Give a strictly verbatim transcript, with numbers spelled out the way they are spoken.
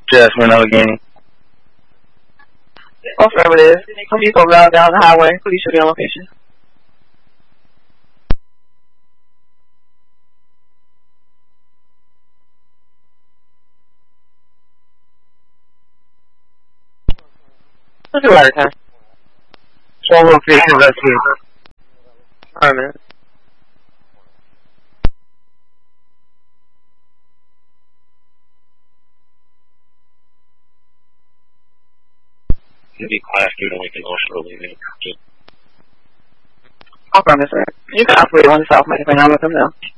Jasmine Allegheny. Affirmative. Some people route down the highway. Police should be on location. What's your ladder time? One location, that's it. Affirmative. To be class due to Lincoln Ocean leaving. Affirmative, sir. You can operate on the South Main if I'm not with them now.